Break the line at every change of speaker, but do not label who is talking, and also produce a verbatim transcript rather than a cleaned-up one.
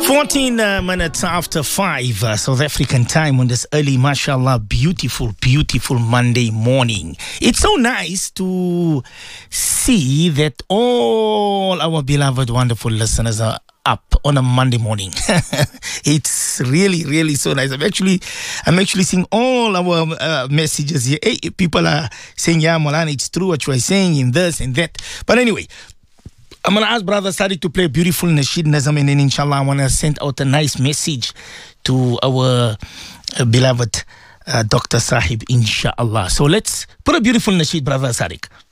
fourteen uh, minutes after five uh, South African time on this early, mashallah, beautiful, beautiful Monday morning. It's so nice to see that all our beloved, wonderful listeners are up on a Monday morning. It's really, really so nice. I'm actually, I'm actually seeing all our uh, messages here. Hey, people are saying, yeah, Maulana, it's true what you are saying in this and that. But anyway, I'm going to ask Brother Sadiq to play a beautiful Nasheed Nazam, and then inshallah I want to send out a nice message to our uh, beloved uh, Doctor Sahib, inshallah. So let's put a beautiful Nasheed, Brother Sadiq.